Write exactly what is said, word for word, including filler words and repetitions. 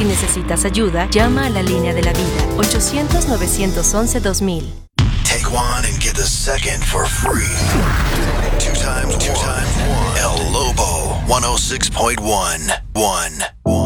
Si necesitas ayuda, llama a la línea de la vida, ochocientos, novecientos once, dos mil. Take one and get the second for free. Two times, two times, one. El Lobo, one oh six point one. One. One.